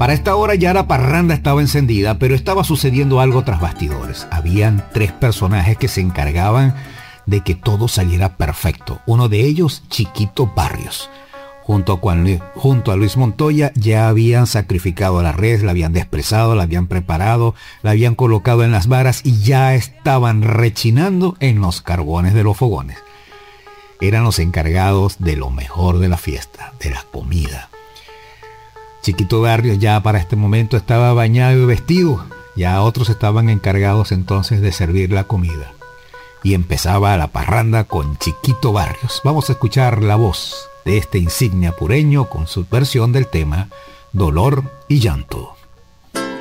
Para esta hora ya la parranda estaba encendida, pero estaba sucediendo algo tras bastidores. Habían 3 personajes que se encargaban de que todo saliera perfecto. Uno de ellos, Chiquito Barrios. Junto a Luis Montoya ya habían sacrificado a la res, la habían despresado, la habían preparado, la habían colocado en las varas y ya estaban rechinando en los carbones de los fogones. Eran los encargados de lo mejor de la fiesta, de la comida. Chiquito Barrios ya para este momento estaba bañado y vestido. Ya otros estaban encargados entonces de servir la comida. Y empezaba la parranda con Chiquito Barrios. Vamos a escuchar la voz de este insigne apureño con su versión del tema Dolor y Llanto.